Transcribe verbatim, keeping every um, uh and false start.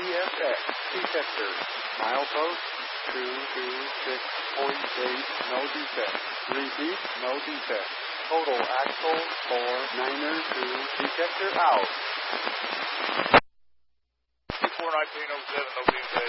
S X detector. Milepost two two six point eight, no defect. Repeat, no defect. Total axle four niner two, detector out. four nineteen oh seven, no defect.